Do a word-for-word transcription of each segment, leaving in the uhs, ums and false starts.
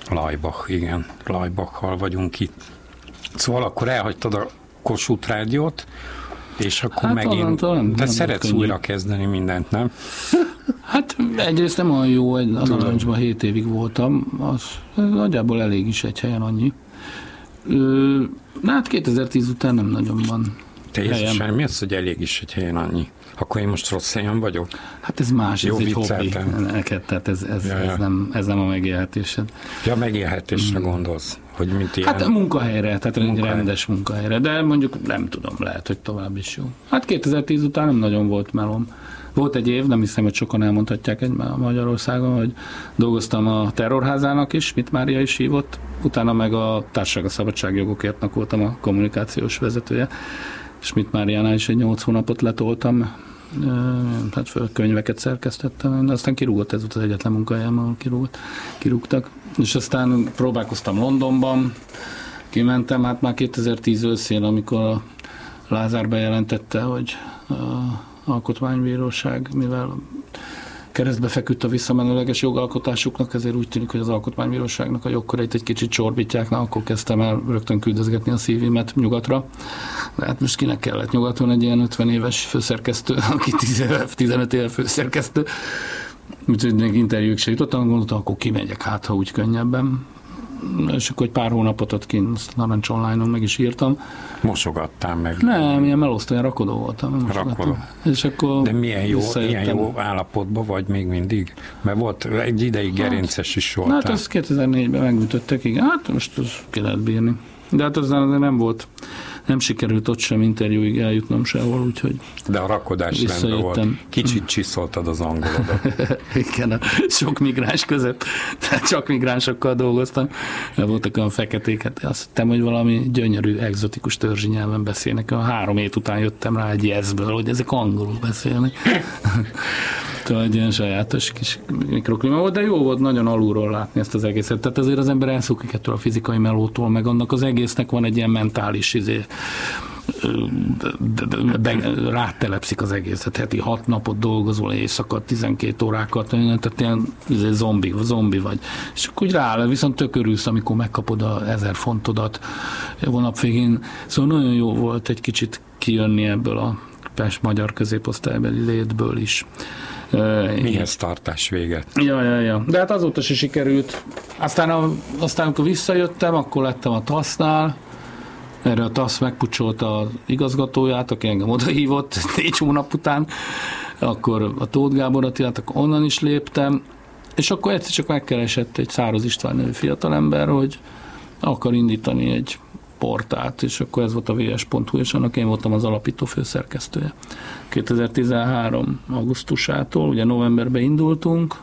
Laibach, igen. Laibachttal vagyunk itt. Szóval akkor elhagytad a Kossuth Rádiót, és akkor hát megint... Nem, de nem szeretsz újra kezdeni mindent, nem? Hát egyrészt nem olyan jó, egy Narancsban hét évig voltam, az nagyjából elég is egy helyen annyi. Ö, hát kétezer-tíz után nem nagyon van. Te Jézusen, mi az, hogy elég is egy helyen annyi? Akkor én most rossz helyen vagyok? Hát ez más, jó, ez egy vicceltem. hobbi neked, tehát ez, ez, ja, ja. ez, nem, ez nem a megélhetésed. Ja, megélhetésre mm. gondolsz, hogy mint ilyen... Hát a munkahelyre, tehát egy rendes munkahelyre, de mondjuk nem tudom, lehet, hogy tovább is jó. Hát kétezer-tíz után nem nagyon volt melóm. Volt egy év, nem hiszem, hogy sokan elmondhatják egy Magyarországon, hogy dolgoztam a Terrorházának is, Schmidt Mária is hívott, utána meg a Társaság a Szabadságjogokértnek voltam a kommunikációs vezetője. Schmidt Máriánál is egy nyolc hónapot letoltam, tehát föl könyveket szerkesztettem, de aztán kirúgott, ez volt az egyetlen munkahelyem, ahol kirúgott, kirúgtak. És aztán próbálkoztam Londonban, kimentem, hát már kétezer-tíz őszén, amikor a Lázár bejelentette, hogy a alkotmánybíróság, mivel keresztbe feküdt a visszamenőleges jogalkotásuknak, ezért úgy tűnik, hogy az alkotmánybíróságnak a jogköreit egy kicsit csorbítják, na, akkor kezdtem el rögtön küldözgetni a szívimet nyugatra. De hát most kinek kellett nyugaton egy ilyen ötven éves főszerkesztő, aki tizenöt éve főszerkesztő. Úgyhogy még interjúk se jutottam, gondoltam, akkor kimegyek, hát ha úgy könnyebben. És akkor egy pár hónapot ott kint Narancs Online-on meg is írtam. Mosogattál meg? Nem, ilyen melózta, ilyen rakodó voltam. Rakodó. És akkor de milyen jó, ilyen jó állapotban vagy még mindig? Mert volt egy ideig gerinces is voltál. Hát azt kétezer-négyben megműtöttek, igen. Hát most az ki lehet bírni. De hát az nem volt, nem sikerült ott sem interjúig eljutnom sehol, úgyhogy de a rakodás rendben volt. Kicsit csiszoltad az angolodat. Igen, a sok migráns között, tehát csak migránsokkal dolgoztam. Voltak olyan feketéket, azt hittem, hogy valami gyönyörű, egzotikus törzsi nyelven beszélnek. A három hét után jöttem rá egy jezből, hogy ezek angolul beszélnek. Tehát egy ilyen sajátos kis mikroklíma volt, de jó volt nagyon alulról látni ezt az egészet. Tehát azért az ember elszokik ettől a fizikai melótól, meg annak az egésznek van egy ilyen mentális izé, rátelepszik az egészet, heti hat napot dolgozol, éjszaka tizenkét órákat, tehát ilyen zombi, zombi vagy. És akkor úgy rá, viszont tök örülsz, amikor megkapod a ezer fontodat hónap végén. Szóval nagyon jó volt egy kicsit kijönni ebből a Pest magyar középosztálybeli létből is. Mihez tartás véget? Ja, ja, ja. De hát azóta se sikerült. Aztán, a, aztán amikor visszajöttem, akkor lettem a TASZ-nál. Erre a TASZ megpucsolta az igazgatóját, aki engem odahívott négy hónap után. Akkor a Tóth Gábor Attilát, akkor onnan is léptem. És akkor egyszer csak megkeresett egy Szároz István nevű fiatalember, hogy akar indítani egy portált, és akkor ez volt a vé es pont hu, és annak én voltam az alapító főszerkesztője. kétezer-tizenhárom augusztusától, ugye novemberben indultunk,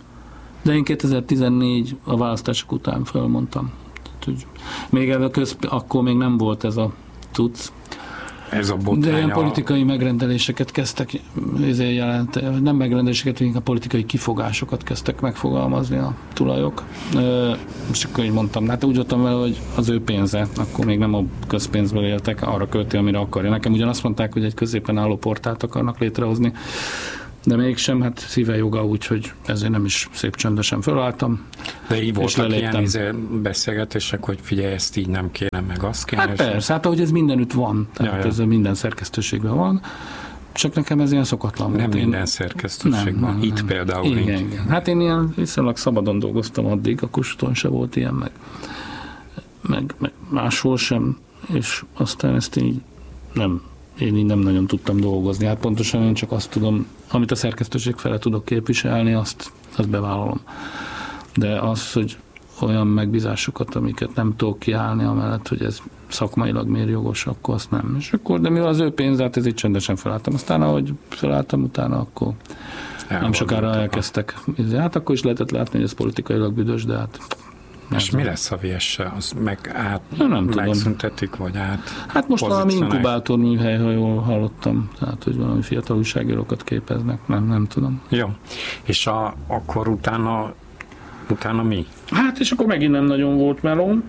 de én kétezer-tizennégy a választások után felmondtam. Tehát, még ez a közp- akkor még nem volt ez a cucc. Ez a botrány. De ilyen politikai megrendeléseket kezdtek jelent, nem megrendeléseket, inkább politikai kifogásokat kezdtek megfogalmazni a tulajok. És akkor így mondtam, hát úgy voltam vele, hogy az ő pénze, akkor még nem a közpénzből éltek, arra költi, amire akarja. Nekem ugyanazt mondták, hogy egy középen álló portált akarnak létrehozni, de mégsem, hát szíve joga, úgyhogy ezért nem is szép csöndesen fölálltam. De így voltak ilyen beszélgetések, hogy figyelj, ezt így nem kéne, meg azt kéne. Hát persze, hát ahogy ez mindenütt van, tehát ja, ja. ez minden szerkesztőségben van, csak nekem ez ilyen szokatlan. Nem én... minden szerkesztőségben, nem, nem, itt nem. Például igen, nincs. Igen. Hát én ilyen viszonylag szabadon dolgoztam addig, a Kossuthon se volt ilyen, meg, meg, meg máshol sem, és aztán ezt így nem én így nem nagyon tudtam dolgozni. Hát pontosan én csak azt tudom, amit a szerkesztőség fele tudok képviselni, azt, azt bevállalom. De az, hogy olyan megbízásokat, amiket nem tudok kiállni, amellett, hogy ez szakmailag miért jogos, akkor azt nem. És akkor, de mivel az ő pénzát, ez így csendesen felálltam. Aztán, ahogy felálltam utána, akkor elmondottam. Nem sokára elkezdtek. Hát akkor is lehetett látni, hogy ez politikailag büdös, de hát és mi lesz a vé es-sel? Az meg át nem megszüntetik, vagy át Hát most valami inkubátor műhely, ha jól hallottam. Tehát, hogy valami fiatal újságírókat képeznek. Nem, nem tudom. Jó. És a, akkor utána, utána mi? Hát, és akkor megint nem nagyon volt meló.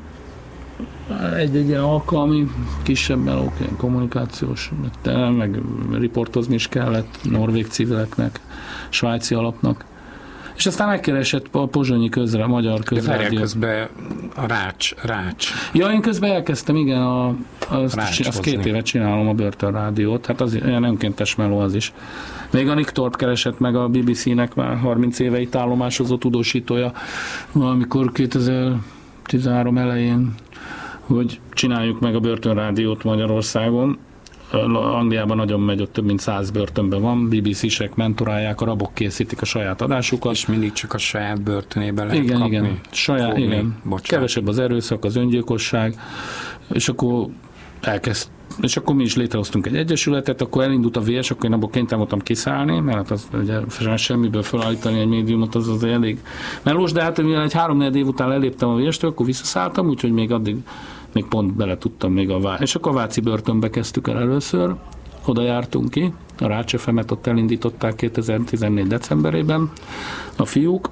Egy-egy ilyen alkalmi, kisebb melók, ilyen kommunikációs, meg, meg riportozni is kellett norvég civileknek, svájci alapnak. És És aztán megkeresett a pozsonyi közre, a magyar közrádió. De közben a Rács, Rács. Ja, én közben elkezdtem, igen, a, azt, azt két évet csinálom a Börtönrádiót, hát az olyan önkéntes meló az is. Még a Nick Thorpe keresett meg a bé bé cé-nek már harminc éve itt állomásozó tudósítója, valamikor kétezer-tizenhárom elején, hogy csináljuk meg a Börtönrádiót Magyarországon. Angliában nagyon megy, ott több mint száz börtönben van, bé bé cé-sek mentorálják, a rabok készítik a saját adásukat. És mindig csak a saját börtönében lehet igen, kapni. Igen, saját, igen. Kevesebb az erőszak, az öngyilkosság, és akkor elkezd, és akkor mi is létrehoztunk egy egyesületet, akkor elindult a vé es, akkor én abból kénytelen voltam kiszállni, mert az ugye semmiből felállítani egy médiumot, az az elég melós, de hát mivel egy három-négy év után eléptem a vé es-től, akkor visszaszálltam, úgyhogy még addig még pont bele tudtam még a Vá... És akkor a váci börtönbe kezdtük el először, oda jártunk ki, a Rács ef em-et ott elindították kétezer-tizennégy decemberében a fiúk,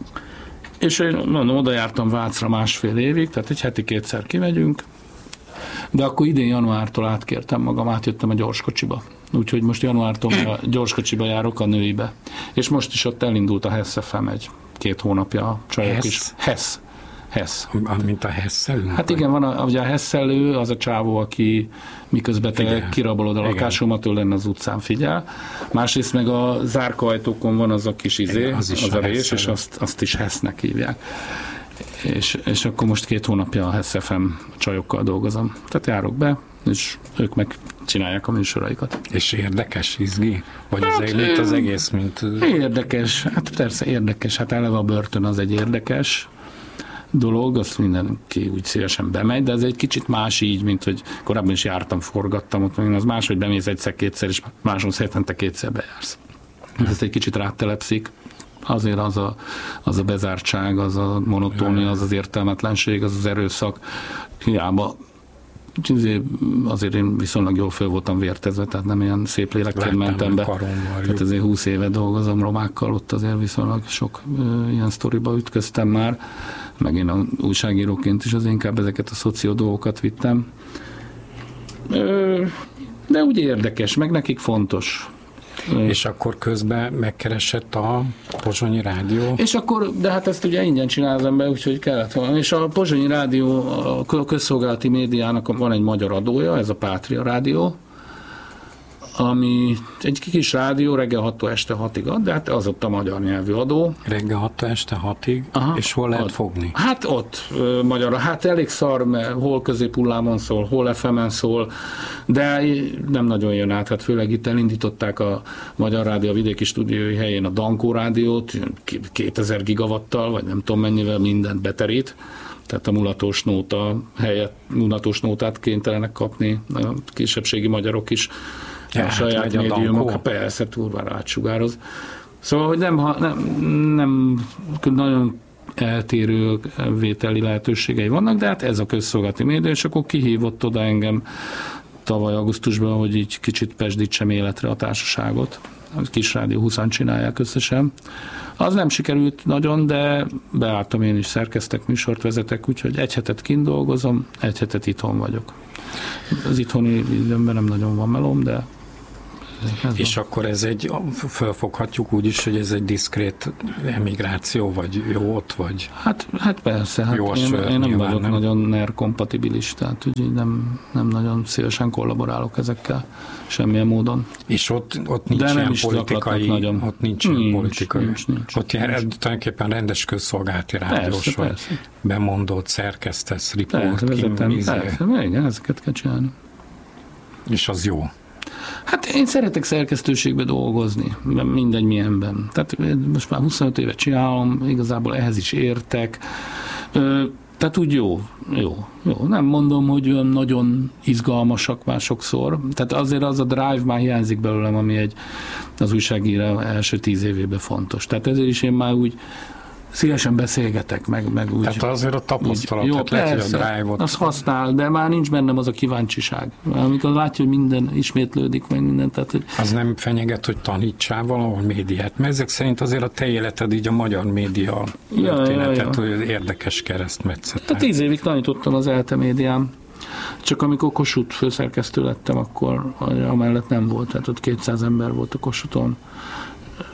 és én mondom, oda jártam Vácra másfél évig, tehát egy heti kétszer kimegyünk, de akkor idén januártól átkértem magam, átjöttem a gyorskocsiba. Úgyhogy most januártól a gyorskocsiba járok a nőibe. És most is ott elindult a Hess ef em egy két hónapja a csajok Hess? is. Hess. Hess. Mint a Hesszelő? Hát igen, van a, ugye a Hesszelő, az a csávó, aki miközben te figyel. Kirabolod a lakásomat, ő lenne az utcán, figyel. Másrészt meg a zárkajtókon van az a kis izé, az, az a, a rés, és azt, azt is Hessnek hívják. És, és akkor most két hónapja a Hess ef em csajokkal dolgozom. Tehát járok be, és ők meg csinálják a műsoraikat. És érdekes, izgi? Vagy hát, az, mint az egész, mint... Érdekes, hát persze érdekes, hát eleve a börtön az egy érdekes dolog, azt mindenki úgy szívesen bemegy, de ez egy kicsit más így, mint hogy korábban is jártam, forgattam, ott az más, hogy bemész egyszer-kétszer, és máson hetente kétszer bejársz. Ez egy kicsit rátelepszik. Azért az a, az a bezártság, az a monotónia, az az értelmetlenség, az az erőszak. Hiába azért én viszonylag jól föl voltam vértezve, tehát nem ilyen szép lélekkel mentem be. Tehát azért húsz éve dolgozom romákkal, ott azért viszonylag sok ö, ilyen sztoriba ütköztem már, meg én a újságíróként is az inkább ezeket a szoció dolgokat vittem. Ö, de úgy érdekes, meg nekik fontos. És akkor közben megkeresett a Pozsonyi Rádió. És akkor, de hát ezt ugye ingyen csinál az ember, úgyhogy kellett volna. És a Pozsonyi Rádió, a közszolgálati médiának van egy magyar adója, ez a Pátria Rádió, ami egy kis rádió, reggel hattól este hatig ad, de hát az ott a magyar nyelvű adó. Reggel hattól este hatig, aha, és hol lehet ott fogni? Hát ott magyarra, hát elég szar, mert hol középhullámon szól, hol ef em-en szól, de nem nagyon jön át, hát főleg itt elindították a Magyar Rádió a vidéki stúdiói helyén a Dankó Rádiót, kétezer gigawattal, vagy nem tudom mennyivel mindent beterít, tehát a mulatos nóta helyett, mulatos nótát kénytelenek kapni a kisebbségi magyarok is, ja, a saját médiumok, persze, turvára átsugároz. Szóval, hogy nem, nem, nem nagyon eltérő vételi lehetőségei vannak, de hát ez a közszolgálati média, és akkor kihívott oda engem tavaly augusztusban, hogy így kicsit pesdítsem életre a társaságot. A kis rádió húszan csinálják összesen. Az nem sikerült nagyon, de beálltam én is, szerkeztek, műsort vezetek, úgyhogy egy hetet kint dolgozom, egy hetet itthon vagyok. Az itthoni időmben nem nagyon van melóm, de és van. Akkor ez egy, felfoghatjuk úgy is, hogy ez egy diszkrét emigráció, vagy jó ott, vagy? Hát, hát persze, hát én, sör, én nem vagyok nem. nagyon en e er kompatibilis, tehát úgy nem, nem nagyon szívesen kollaborálok ezekkel semmilyen módon. És ott, ott nincs ilyen politikai, nagyon. Ott nincs, nincs ilyen politikai. Nincs, nincs, ott nincs. Ilyen, tulajdonképpen rendes közszolgálati rádiós, vagy bemondót, szerkesztesz, riport, igen, ezeket kell csinálni. És az jó. Hát én szeretek szerkesztőségbe dolgozni, mindegy milyenben. Tehát most már huszonöt évet csinálom, igazából ehhez is értek. Tehát úgy jó, jó, jó. Nem mondom, hogy olyan nagyon izgalmasak már sokszor. Tehát azért az a drive már hiányzik belőlem, ami egy az újságíró első tíz évében fontos. Tehát ezért is én már úgy szívesen beszélgetek, meg, meg úgy. Tehát azért a tapasztalat, jó, tehát lehet, hogy a drive-ot. Az használ, de már nincs bennem az a kíváncsiság. Amikor látja, hogy minden ismétlődik, meg minden. Tehát, hogy... Az nem fenyeget, hogy tanítsál valahol médiát, mert ezek szerint azért a te életed így a magyar média ja, történetet, ja, ja. hogy érdekes keresztmetszet. Tehát tíz évig tanítottam az ELTE médián. Csak amikor Kossuth főszerkesztő lettem, akkor amellett nem volt. Tehát ott kétszáz ember volt a Kossuthon.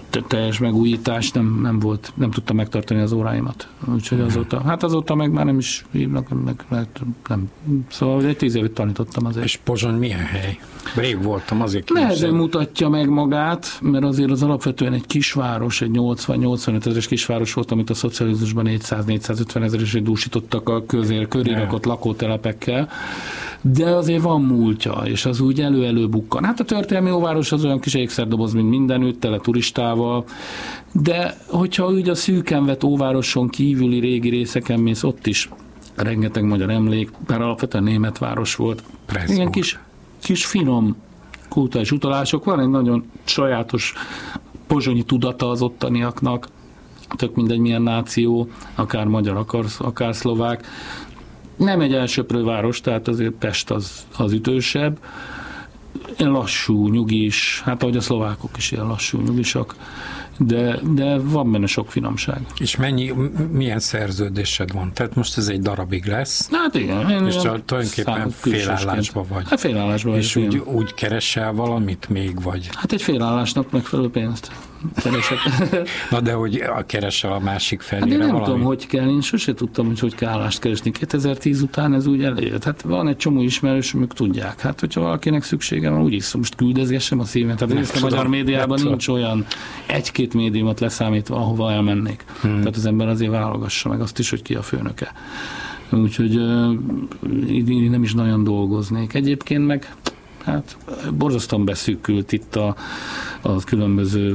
teljes megújítás, nem, nem volt, nem tudtam megtartani az óráimat. Úgyhogy azóta, hát azóta meg már nem is hívnak, meg, meg nem. Szóval egy tíz évet tanítottam azért. És Pozsony milyen hely? Rég voltam, azért nehezen mutatja meg magát, mert azért az alapvetően egy kisváros, egy nyolcvan-nyolcvanöt ezeres kisváros volt, amit a szocializmusban négyszáz-négyszázötven ezeresre dúsítottak a közér, körérakott lakótelepekkel, de azért van múltja, és az úgy elő-elő bukkan. Hát a történelmi óváros az olyan kis ékszerdoboz, mint mindenütt, tele turistával, de hogyha úgy a szűken vett óvároson kívüli régi részeken mész, ott is rengeteg magyar emlék, mert alapvetően német város volt. Presszó. Ilyen kis, kis finom kulturális utalások, van egy nagyon sajátos pozsonyi tudata az ottaniaknak, tök mindegy milyen náció, akár magyar, akár, akár szlovák. Nem egy elsöprő város, tehát azért Pest az, az ütősebb. Ilyen lassú, nyugis, hát ahogy a szlovákok is ilyen lassú, nyugisak, de, de van benne sok finomság. És mennyi, milyen szerződésed van? Tehát most ez egy darabig lesz. Hát igen. Én és tulajdonképpen félállásban vagy. Hát félállásban és vagy. És úgy, úgy keresel valamit még, vagy? Hát egy félállásnak megfelelő pénzt keresek. Na de hogy keresel a másik felére hát én nem valami? tudom, hogy kell, én sose tudtam, hogy hogy kell állást keresni. kétezer-tíz után ez úgy eljött. Hát van egy csomó ismerős, amik tudják. Hát hogyha valakinek szüksége van, úgy is most küldezgessem a szívemet. Tehát nem tudom, a magyar médiában nincs olyan egy-két médiumot leszámítva, ahova elmennék. Hmm. Tehát az ember azért válogassa meg azt is, hogy ki a főnöke. Úgyhogy uh, így nem is nagyon dolgoznék. Egyébként meg hát borzasztóan beszűkült itt a, a különböző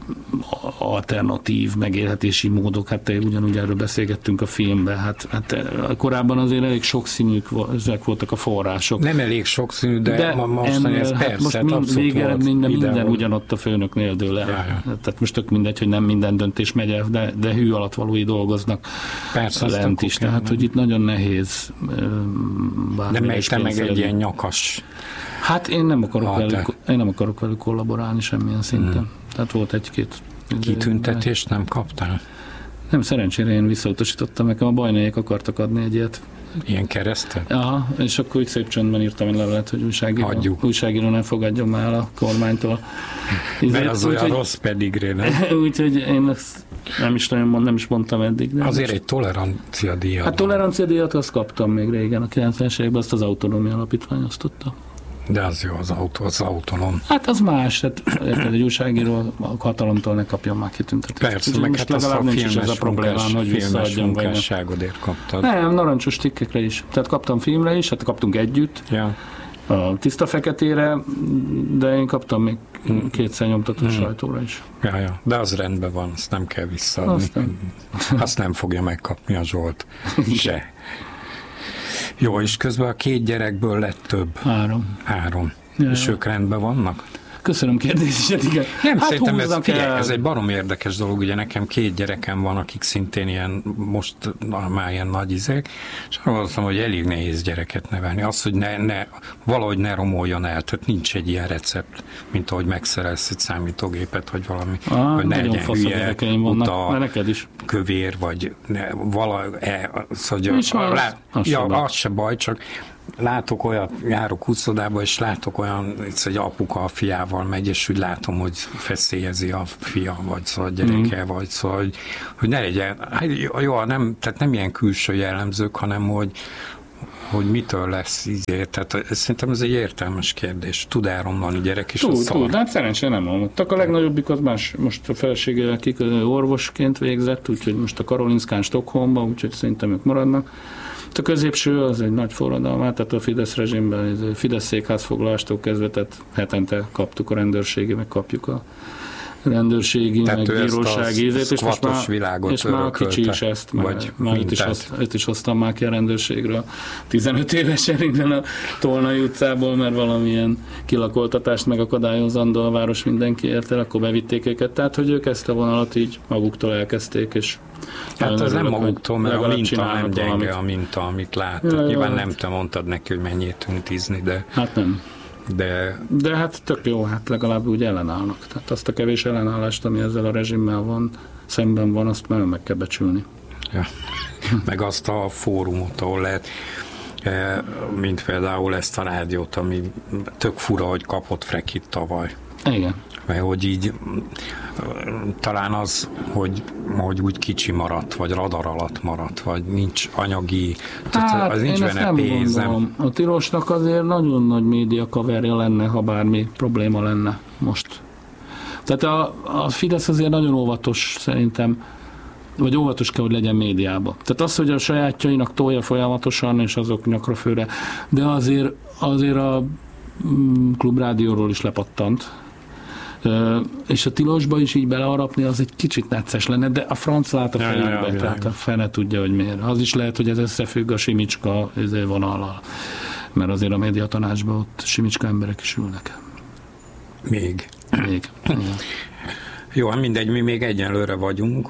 alternatív megélhetési módok, hát ugyanúgy erről beszélgettünk a filmben, hát, hát korábban azért elég sokszínűek voltak a források. Nem elég sokszínű, de, de most ez persze, hát most mind, végeredményben minden ugyanott a főnöknél dől el. Ja, ja. Tehát most tök mindegy, hogy nem minden döntés megy el, de, de hű alattvalói dolgoznak persze, lent is. Tehát, nem. Hogy itt nagyon nehéz nem megy te meg egy ilyen nyakas. Hát én nem akarok, velük, én nem akarok velük kollaborálni semmilyen szinten. Hmm. Tehát volt egy-két... Kitüntetést nem kaptál? Nem, szerencsére én visszautasítottam, nekem a Bajnaiék akartak adni egy ilyet. Ilyen keresztet? Aha, és akkor úgy szép csöndben írtam egy levelet, hogy újságíró, újságíró nem fogadjon már a kormánytól. Mert az úgy, olyan rossz pedigré, nem? Úgyhogy én ezt nem is nagyon mond, nem is mondtam eddig. De azért most... egy tolerancia díjat. Hát tolerancia díjat azt kaptam még régen, a kilencvenes években, azt az Autonómia Alapítvány osztotta. De az jó, az autó, az autonóm. Hát az más, tehát érted, egy újságíró a hatalomtól ne kapjon már kitüntetést. Persze, úgy, meg hát azt a filmes, ez a problémám, hogy filmes munkásságodért kaptad. Nem, narancsos cikkekre is. Tehát kaptam filmre is, hát kaptunk együtt. Ja. A Tiszta Feketére, de én kaptam még hmm. kétszer nyomtatott hmm. sajtóra is. Ja, ja, de az rendben van, azt nem kell visszaadni. Azt nem, azt nem fogja megkapni a Zsolt. Se. Jó, és közben a két gyerekből lett több. Három. Három. Ja, és ja. ők rendben vannak? Köszönöm kérdését, igen. Nem, hát szerintem ez, figyelj, ez egy barom érdekes dolog, ugye nekem két gyerekem van, akik szintén ilyen, most már ilyen nagy izek, és arra mondtam, hogy elég nehéz gyereket nevelni. Az, hogy ne, ne, valahogy ne romoljon el, tehát nincs egy ilyen recept, mint ahogy megszerelsz egy számítógépet, vagy valami, ah, hogy ne legyen hülye, uta, neked is. kövér, vagy ne, valahogy, e, szóval, a, lá, az, ja, az se baj, csak látok olyat, járok úszodába, és látok olyan, egy apuka a fiával megy, és úgy látom, hogy feszélyezi a fia, vagy szóval a gyereke, mm. vagy szóval, hogy, hogy ne legyen, hát jó, nem, tehát nem ilyen külső jellemzők, hanem hogy, hogy mitől lesz így, tehát szerintem ez egy értelmes kérdés. Tud elromlani gyerek is? Tud, tud, hát szerencsére nem romlottak. A legnagyobbik az más, most a felesége, akik orvosként végzett, úgyhogy most a Karolinszkán Stockholmban, úgyhogy szerintem ők maradnak. A középső az egy nagy forradalmát, tehát a Fidesz rezsimben, Fidesz székházfoglalástól kezdve, tehát hetente kaptuk a rendőrségi, meg kapjuk a rendőrségi, tehát meg bírósági ízét, és most már, és már kicsi is ezt, vagy már itt is, azt, itt is hoztam már ki a rendőrségről tizenöt évesen innen a Tolnai utcából, mert valamilyen kilakoltatást megakadályozandó a város mindenki érte, akkor bevitték őket, tehát hogy ők ezt a vonalat így maguktól elkezdték, és hát ez nem maguktól, mert a minta nem gyenge valamit. A minta, amit lát. Ja, nyilván nem te mondtad neki, hogy mennyit tuntizni, de... Hát nem. De... de hát tök jó, hát legalább úgy ellenállnak. Tehát azt a kevés ellenállást, ami ezzel a rezsimmel van, szemben van, azt nagyon meg kell becsülni. Ja. Meg azt a fórumot, ahol lehet, mint például ezt a rádiót, ami tök fura, hogy kapott Frekit tavaly. Igen. Mert hogy így talán az, hogy, hogy úgy kicsi maradt, vagy radar alatt maradt, vagy nincs anyagi, hát, az nincs benne pénz. A Tilosnak azért nagyon nagy média kaverja lenne, ha bármi probléma lenne most. Tehát a, a Fidesz azért nagyon óvatos szerintem, vagy óvatos kell, hogy legyen médiába. Tehát az, hogy a sajátjainak tolja folyamatosan, és azok nyakra főre, de azért, azért a Klubrádióról is lepattant, és a Tilosba is így belearapni, az egy kicsit necces lenne, de a franc lát a fejükbe, ja, ja, ja, tehát a fene tudja, hogy miért. Az is lehet, hogy ez összefügg a Simicska vonallal, mert azért a médiatanácsban ott Simicska emberek is ülnek. Még. Még. Jó, mindegy, mi még egyenlőre vagyunk,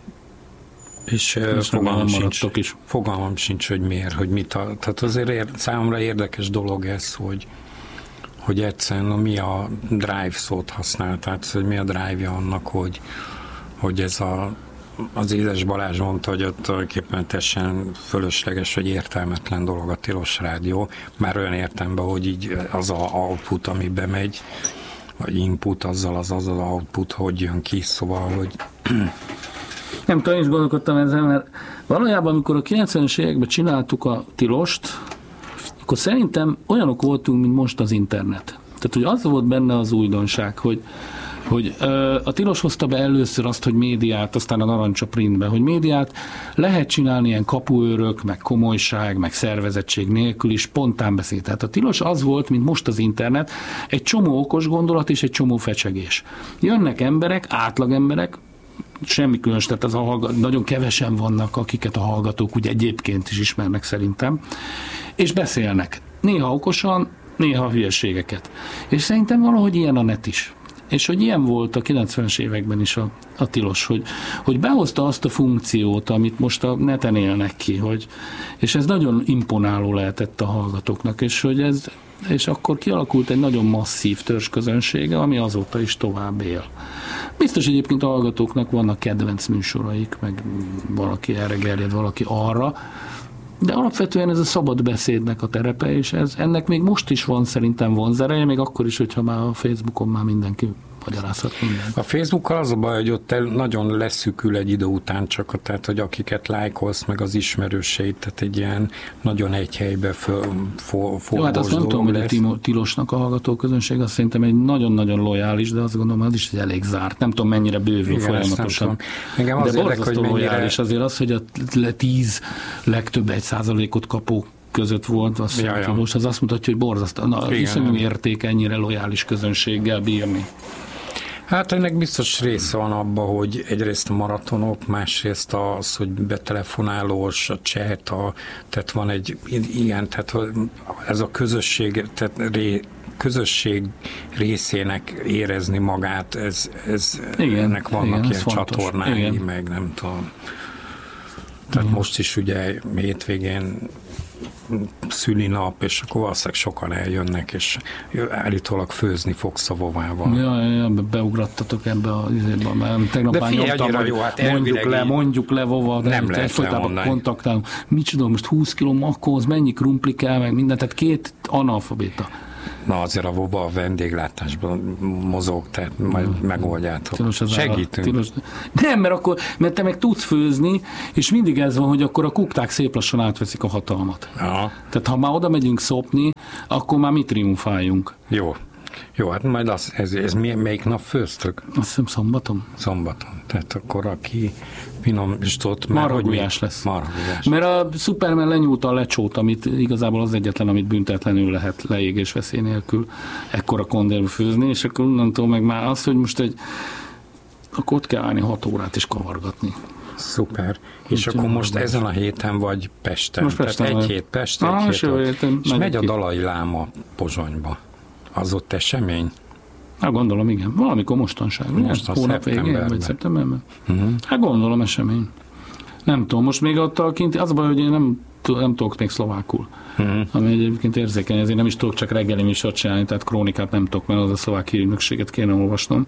és, és fogalmam, sincs, is. fogalmam sincs, hogy miért, hogy mit. A, tehát azért ér, számomra érdekes dolog ez, hogy hogy egyszerűen no, mi a drive szót használ, tehát hogy mi a drive-ja annak, hogy, hogy ez a, az Édes Balázs mondta, hogy ott tulajdonképpen teljesen fölösleges, vagy értelmetlen dolog a Tilos Rádió, már olyan értelemben, hogy így az a output, ami bemegy, vagy input, azzal az az, az output, hogy jön ki, szóval, hogy... Nem tudom, én is gondolkodtam ezzel, mert valójában, amikor a kilencvenes években csináltuk a Tilost, akkor szerintem olyanok voltunk, mint most az internet. Tehát, hogy az volt benne az újdonság, hogy, hogy ö, a Tilos hozta be először azt, hogy médiát, aztán a Narancs a printbe, hogy médiát lehet csinálni ilyen kapuőrök, meg komolyság, meg szervezettség nélkül is, spontán beszéd. Tehát a Tilos az volt, mint most az internet, egy csomó okos gondolat és egy csomó fecsegés. Jönnek emberek, átlag emberek, semmi különös, tehát az a hallgat, nagyon kevesen vannak, akiket a hallgatók úgy egyébként is ismernek szerintem, és beszélnek. Néha okosan, néha hülyeségeket. És szerintem valahogy ilyen a net is. És hogy ilyen volt a kilencvenes években is a, a Tilos, hogy, hogy behozta azt a funkciót, amit most a neten élnek ki, hogy, és ez nagyon imponáló lehetett a hallgatóknak, és hogy ez, és akkor kialakult egy nagyon masszív törzsközönsége, ami azóta is tovább él. Biztos egyébként a hallgatóknak vannak kedvenc műsoraik, meg valaki erre gerjed, valaki arra, de alapvetően ez a szabad beszédnek a terepe, és ez, ennek még most is van szerintem vonzereje, még akkor is, hogyha már a Facebookon már mindenki magyarázhat mindent. A Facebookkal az a baj, hogy ott nagyon leszűkül egy idő után csak, tehát, hogy akiket lájkolsz, meg az ismerőseid, tehát egy ilyen nagyon egy helybe forgós Jó, hát azt nem tudom, hogy a Tilosnak a hallgatóközönség, azt szerintem egy nagyon-nagyon lojális, de azt gondolom, az is egy elég zárt. Nem tudom, mennyire bővül folyamatosan. Engem az de érdek, hogy mennyire... lojális azért az, hogy a tíz legtöbb egy százalékot kapó között volt, az, ja, ja. Most az azt mutatja, hogy borzasztó. Iszonyú érték ennyire lojális közönséggel bírni. Hát ennek biztos része van abban, hogy egyrészt a maratonok, másrészt az, hogy betelefonálós, a chat, a, tehát van egy ilyen, tehát ez a közösség, tehát ré, közösség részének érezni magát, ez, ez igen, ennek vannak igen, ilyen csatornái, igen. Meg nem tudom. Tehát igen. Most is ugye hétvégén szülinap, és akkor valószínűleg sokan eljönnek, és állítólag főzni fogsz a vovával. Ja, ja, ja, beugrattatok ebbe a izében, mert tegnap már nyomtam, hogy jó, hát mondjuk le, mondjuk le vova, de nem lehet lemondani. Kontaktálunk. Micsoda, most húsz kiló makkóhoz, mennyi krumpli kell, meg mindent, tehát két analfabéta. Na azért a vova a vendéglátásban mozog, tehát majd hmm. megoldjátok. Segítünk. Tilos. Nem, mert akkor, mert te meg tudsz főzni, és mindig ez van, hogy akkor a kukták szép lassan átveszik a hatalmat. Aha. Tehát ha már oda megyünk szopni, akkor már mi triumfáljunk. Jó. Jó, hát majd az, ez, ez melyik nap főztök? Azt hiszem szombaton. Szombaton. Tehát akkor aki finom is tudott, már marhagulyás lesz. Marhagulyás. Mert a Superman lenyúlta a lecsót, amit igazából az egyetlen, amit büntetlenül lehet leégés veszély nélkül ekkora konzervbe főzni, és akkor onnantól meg már az, hogy most egy akkor ott kell állni hat órát és kavargatni. Szuper. És Úgy akkor most ezen a héten vagy Pesten. Most Pesten Tehát egy hét Pest, egy ah, hét héten, és megy a Dalai Láma Pozsonyba. Az ott esemény? Hát gondolom, igen. Valamikor mostanság. Mostan hónap végén, vagy szeptemberben. Uh-huh. Hát gondolom esemény. Nem tudom, most még ott a kinti, az a baj, hogy én nem, nem tudok még szlovákul. Uh-huh. Ami egyébként érzékeny, ezért nem is tudok csak reggeli műsort csinálni, tehát krónikát nem tudok, mert az a szlovák hírügynökséget kéne olvasnom.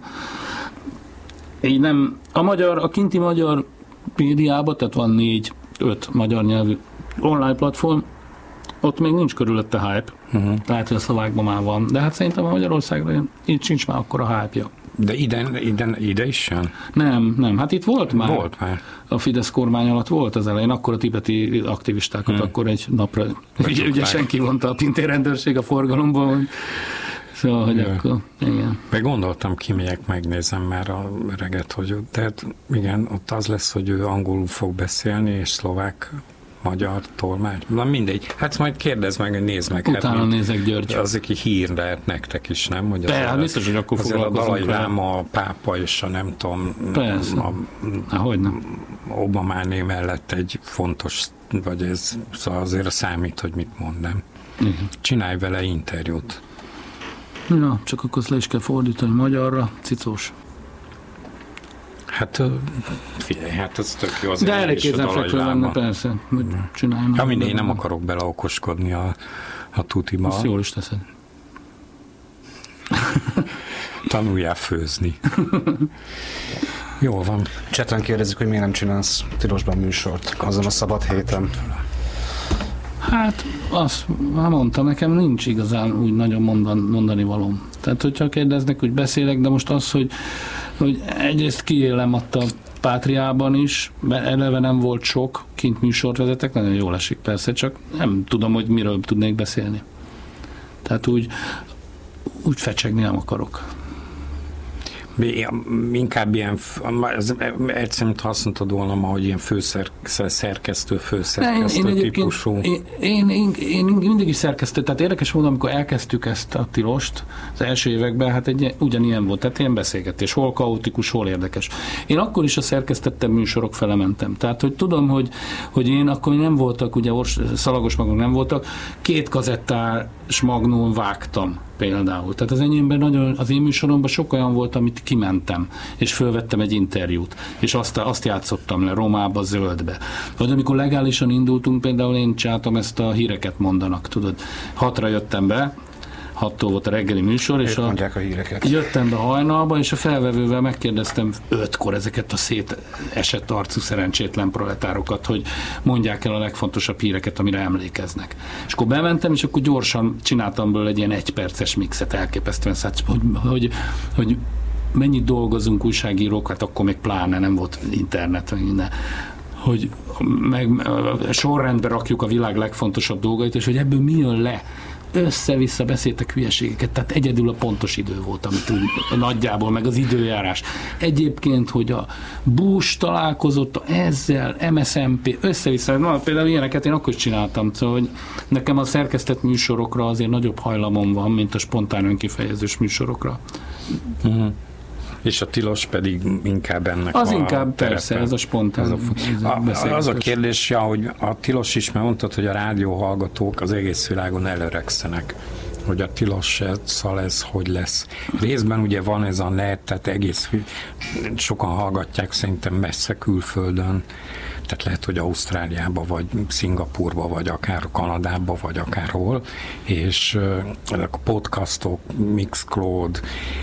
Így nem, a magyar, a kinti magyar médiában, tehát van négy, öt magyar nyelvű online platform, Ott még nincs körülötte hype. Uh-huh. Lehet, hogy a szlovákban már van. De hát szerintem a Magyarországon itt sincs már akkora hype-ja. De ide, ide, ide is jön? Nem, nem. Hát itt volt már. Volt már. A Fidesz kormány alatt volt az elején. Akkor a tibeti aktivistákat hmm. akkor egy napra ügy, ügyesen kivonta a pintérrendőrség a forgalomból. Hogy... Szóval, hogy Jö. akkor, igen. Meg gondoltam, kimegyek, megnézem már a reget, hogy tehát igen, ott az lesz, hogy ő angolul fog beszélni, és szlovák, magyar, tolmács. Na mindegy. Hát majd kérdezd meg, hogy nézd meg. Utána hát, nézek, György. Az, aki hír lehet nektek is, nem? Hogy De, hát biztos, hogy akkor foglalkozunk. A Dalai Láma, a pápa és a nem tudom, Persze. A, Há, hogy nem. Obamáné mellett egy fontos, vagy ez szóval azért számít, hogy mit mond, nem? Igen. Csinálj vele interjút. Na, csak akkor le is kell fordítani magyarra, cicós. Hát figyelj, hát ez tök jó. De elég kézenfekvő lenne, persze, hogy csináljon. Ja, mindegy, én nem akarok beleokoskodni a, a tutiba. Azt jól is teszed. Tanuljál főzni. Jól van. Cseten kérdezik, hogy miért nem csinálsz Tilosban műsort azon a szabad héten. Hát, azt már mondtam, nekem nincs igazán úgy nagyon mondan, mondani valóm. Tehát, hogyha kérdeznek, hogy beszélek, de most az, hogy, hogy egyrészt kiélem ott a Pátriában is, mert eleve nem volt sok, kint műsort vezetek, nagyon jól esik persze, csak nem tudom, hogy miről tudnék beszélni. Tehát úgy, úgy fecsegni nem akarok. Inkább ilyen, egyszerűen azt mondtad volna ma, hogy ilyen főszerkesztő, főszerkesztő én, típusú. Én, én, én, én mindig is szerkesztő, tehát érdekes módon, amikor elkezdtük ezt a Tilost az első években, hát egy, ugyanilyen volt, tehát ilyen beszélgetés, hol kaotikus, hol érdekes. Én akkor is a szerkesztettem műsorok fele mentem. Tehát, hogy tudom, hogy, hogy én akkor nem voltak, ugye szalagos magok nem voltak, két kazettás magnón vágtam például. Tehát az enyémben nagyon, az én műsoromban sok olyan volt, amit kimentem, és fölvettem egy interjút, és azt, azt játszottam le Romába, zöldbe. Vagy amikor legálisan indultunk, például én csináltam ezt a híreket mondanak, tudod. Hatra jöttem be, hattól volt a reggeli műsor, és a, a híreket. Jöttem be hajnalba, és a felvevővel megkérdeztem ötkor ezeket a szétesett arcú szerencsétlen proletárokat, hogy mondják el a legfontosabb híreket, amire emlékeznek. És akkor bementem, és akkor gyorsan csináltam belőle egy ilyen egyperces mixet, elképesztően szállt, hogy, hogy, hogy mennyit dolgozunk újságírók, hát akkor még pláne nem volt internet, minden, hogy meg sorrendbe rakjuk a világ legfontosabb dolgait, és hogy ebből mi jön le. Össze-vissza beszéltek hülyeségeket, tehát egyedül a pontos idő volt, amit úgy, nagyjából, meg az időjárás. Egyébként, hogy a Bush találkozott ezzel, em es em pé, össze-vissza, na, például ilyeneket én akkor is csináltam, szóval, hogy nekem a szerkesztett műsorokra azért nagyobb hajlamom van, mint a spontán önkifejezős műsorokra. Uh-huh. És a tilos pedig inkább ennek az a inkább terepe. Persze, ez a spontán ez a, a, az a kérdés, ja, hogy a tilos is, mert mondtad, hogy a rádióhallgatók az egész világon előregszenek, hogy a tilossal ez hogy lesz. Részben ugye van ez a net, tehát egész sokan hallgatják szerintem messze külföldön, tehát lehet, hogy Ausztráliába, vagy Szingapurba, vagy akár Kanadába, vagy akárhol, és ezek a podcastok, Mixcloud,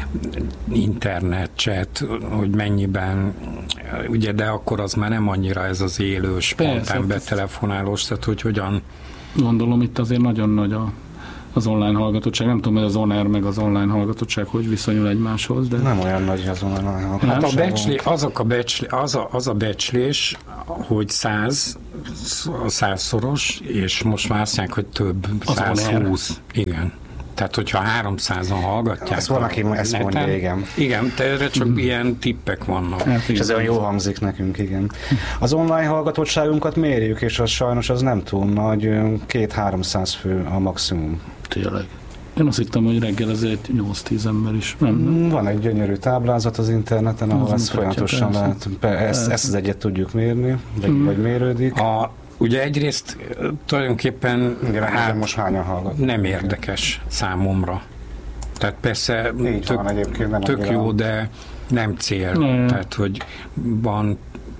internet, chat, hogy mennyiben, ugye, de akkor az már nem annyira ez az élő, spontán betelefonálós, tehát hogy hogyan... Gondolom itt azért nagyon nagy a az online hallgatottság. Nem tudom, hogy az on-air meg az online hallgatottság hogy viszonyul egymáshoz, de... Nem olyan nagy az online hallgatottság. Hát a becslé, azok a becslé, az, a, az a becslés, hogy száz, százszoros, és most már azt mondják, hogy több, száz húsz. Igen. Tehát, hogyha háromszázan hallgatják... Ezt van, aki ezt mondja, igen. Igen, erre csak mm. ilyen tippek vannak. Hát, és ez olyan jól hangzik nekünk, igen. Az online hallgatottságunkat mérjük, és az sajnos az nem túl nagy, két-háromszáz fő a maximum. Tényleg. Én azt hittem, hogy reggel ezért nyolc-tíz ember is. Nem, nem? Van egy gyönyörű táblázat az interneten, ahol ezt folyamatosan lehet. Ezt, ezt az egyet tudjuk mérni, vagy, mm. vagy mérődik. A Ugye egyrészt tulajdonképpen igen, hát most hányan hallgat? Nem érdekes számomra. Tehát persze tök, van, nem tök jó, de nem cél. Ne. Tehát, hogy van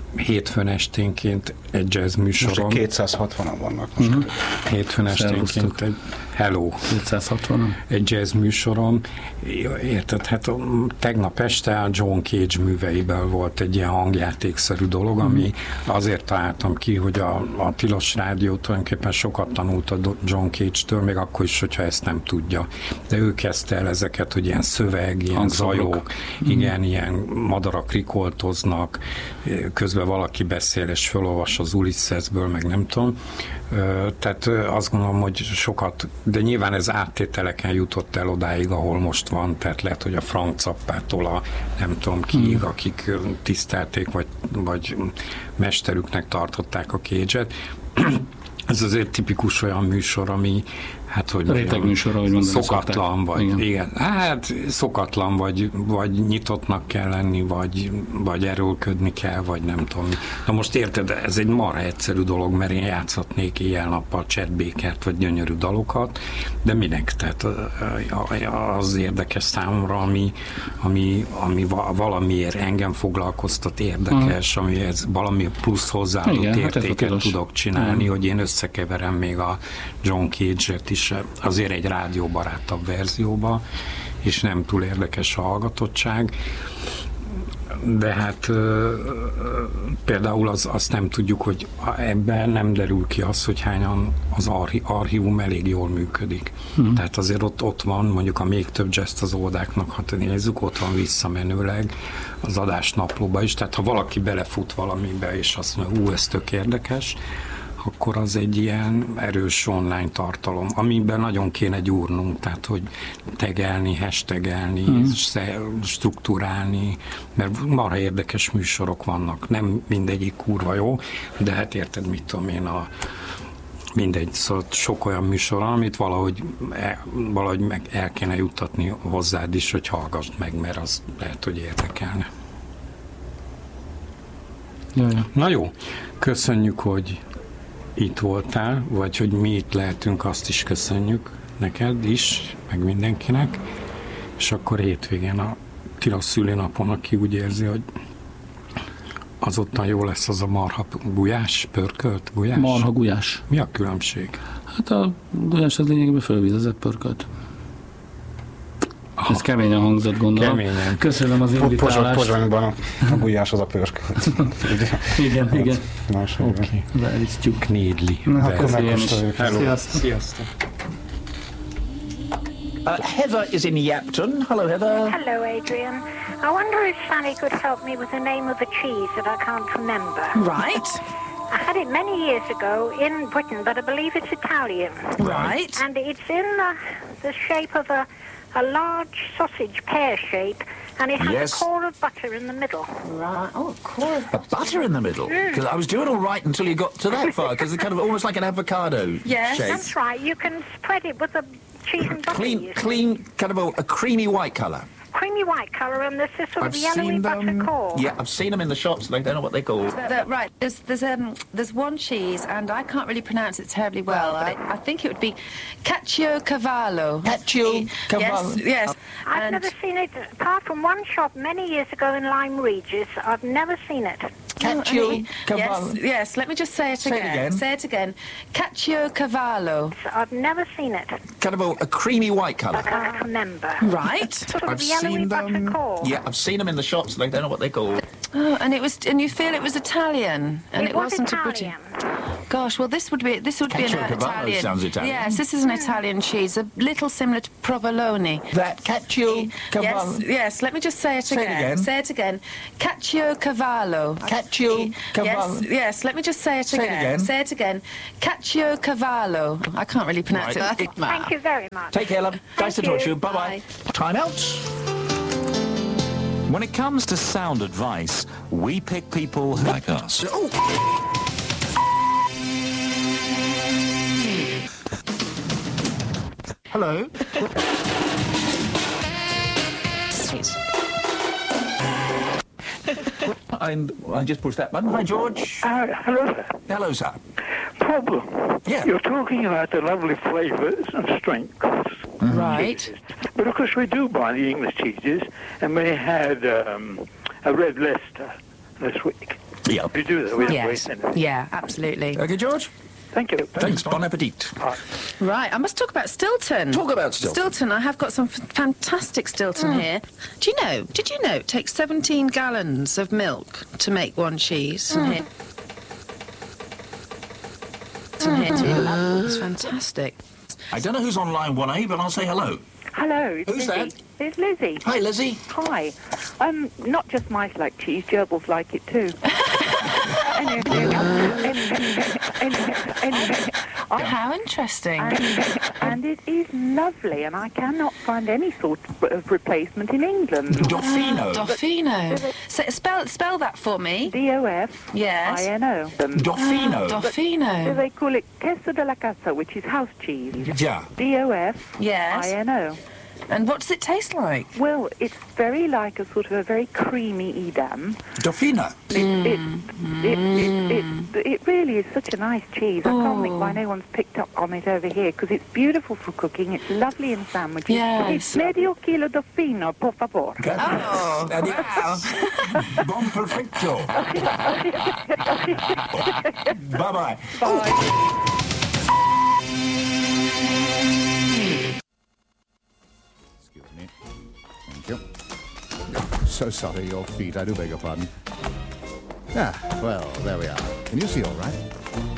hétfőn esténként egy jazz műsoron. Most kétszázhatvanan vannak most. Uh-huh. Hétfőn esténként egy hello. kétszázhatvanon. Egy jazz műsoron. Érted, hát tegnap este a John Cage műveiből volt egy ilyen hangjátékszerű dolog, uh-huh. ami azért találtam ki, hogy a, a Tilos Rádió tulajdonképpen sokat tanult a John Cage-től, még akkor is, hogyha ezt nem tudja. De ő kezdte el ezeket, hogy ilyen szöveg, ilyen hangzavok. Zajok, uh-huh. igen, ilyen madarak rikoltoznak, közben valaki beszél és felolvas az Ulyssesből, meg nem tudom. Tehát azt gondolom, hogy sokat, de nyilván ez áttételeken jutott el odáig, ahol most van, tehát lehet, hogy a Frank Zappától a nem tudom kiig, hmm. akik tisztelték, vagy, vagy mesterüknek tartották a Cage-et. Ez azért tipikus olyan műsor, ami hát, hogy réteg műsor, ahogy mondani szokatlan, vagy igen. igen. Hát szokatlan, vagy, vagy nyitottnak kell lenni, vagy, vagy erőlködni kell, vagy nem tudom. Na most érted, ez egy marha egyszerű dolog, mert én játszhatnék éjjel-nappal Chet Bakert, vagy gyönyörű dalokat, de minek? Tehát az érdekes számomra, ami, ami, ami valamiért engem foglalkoztat, érdekes, hmm. ami ez valami plusz hozzáadott igen, értéket hát tudok csinálni, hmm. hogy én összekeverem még a John Cage-et is azért egy rádióbarátabb verzióba, és nem túl érdekes a hallgatottság. De hát ö, például az, azt nem tudjuk, hogy ebben nem derül ki az, hogy hányan az archi, archívum elég jól működik. Hmm. Tehát azért ott, ott van, mondjuk a még több jazz az oldáknak, ha nézzük, ott van visszamenőleg az adás naplóba is. Tehát ha valaki belefut valamibe, és azt mondja, hú, ez tök érdekes, akkor az egy ilyen erős online tartalom, amiben nagyon kéne gyúrnunk, tehát hogy tegelni, hashtagelni, mm. struktúrálni, mert marha érdekes műsorok vannak, nem mindegyik kurva jó, de hát érted, mit tudom én, a mindegy, szóval sok olyan műsor, amit valahogy, el, valahogy meg el kéne juttatni hozzád is, hogy hallgassd meg, mert az lehet, hogy érdekelne. Jaj. Na jó, köszönjük, hogy itt voltál, vagy hogy mi itt lehetünk, azt is köszönjük neked is, meg mindenkinek, és akkor hétvégén a Tilos szülinapon, aki úgy érzi, hogy azután jó lesz az a marha gulyás, pörkölt gulyás? Marha gulyás. Mi a különbség? Hát a gulyás az lényegében fölvízezett pörkölt. Ez keményen hangzott, gondolom. Keményen. Köszönöm az invitálást. Pozsonyban a, a gulyás az a pörkölt. igen, igen. Oké. Okay. Leállítjuk. Knédli. Na, akkor megkóstoljuk. Sziasztok. Sziasztok. Uh, Heather is in Yapton. Hello, Heather. Hello, Adrian. I wonder if Sally could help me with the name of a cheese that I can't remember. Right. I had it many years ago in Britain, but I believe it's Italian. Right. And it's in the, the shape of a, a large sausage, pear shape, and it has Yes. a core of butter in the middle. Right. Oh, of course. A butter in the middle? Because I was doing all right until you got to that far, because it's kind of almost like an avocado Yes. shape. That's right. You can spread it with the cheese and butter. Clean, you see. clean, kind of a, a creamy white colour. Creamy white colour, and there's this sort I've of yellowy seen butter them. core. Yeah, I've seen them in the shops, and I don't know what they're called. The- the- right. There's there's um there's one cheese, and I can't really pronounce it terribly well, but it, I think it would be Caciocavallo. Caciocavallo. Yes. Yes. I've and never seen it, apart from one shop many years ago in Lyme Regis. I've never seen it. Caciocavallo. Yes. Yes. Let me just say it Say it again. again. Say it again. Caciocavallo. I've never seen it. Kind of a, a creamy white I colour. can't remember. Right. Sort of I've yellowy seen butter them. core. Yeah, I've seen them in the shops, and I don't know what they're called. Oh, and it was, and you feel it was Italian, and It it, was wasn't Italian. a British. Gosh, well, this would be this would be an Caciocavallo Italian. sounds Italian. Yes, this is an Italian cheese, a little similar to provolone. That Caciocavallo. Yes, yes. Let me just say it Say it again. again. Say it again. Caciocavallo. Caciocavallo. Yes, yes. Let me just say it Say it again. again. Say it again. Caciocavallo. I can't really pronounce Right. it. Thank you very much. Take care, love. Nice to Thank talk to you. you. Bye-bye. Time out. When it comes to sound advice, we pick people who like us. Oh. Hello. And I just pushed that button. Hi, George. Uh, hello there. Hello, sir. Problem. Yeah. You're talking about the lovely flavours and strengths. Right. But of course we do buy the English cheeses, and we had um, a red Leicester this week. Yeah. You do that with Yes. Yeah, absolutely. Okay, George? Thank you. Thanks. Bon appetit. Right, I must talk about Stilton. Talk about Stilton. Stilton, I have got some f- fantastic Stilton Mm. here. Do you know, did you know it takes seventeen gallons of milk to make one cheese? Mm. Here. Some here too. It's fantastic. I don't know who's on line one A, but I'll say hello. Hello, it's Who's Lizzie. that? It's Lizzie. Hi, Lizzie. Hi. Um, not just mice like cheese, gerbils like it too. anyway, anyway, anyway, I- How interesting. and, and it is lovely, and I cannot find any sort of replacement in England. Doffino. Doffino. So, spell, spell that for me. D O F Yes. I N O. Doffino. So Doffino. they call it queso de la casa, which is house cheese. Yeah. D O F Yes. I N O. And what does it taste like? Well, it's very like a sort of a very creamy Edam. Doffina. It, it, it, it, it, it really is such a nice cheese. I can't think why no one's picked up on it over here, because it's beautiful for cooking. It's lovely in sandwiches. Yes. It's medio kilo Doffino, por favor. Oh, Adios. Bon perfecto. Bye-bye. Bye. Excuse me. Thank you. So sorry, your feet. I do beg your pardon. Ah, well, there we are. Can you see all right?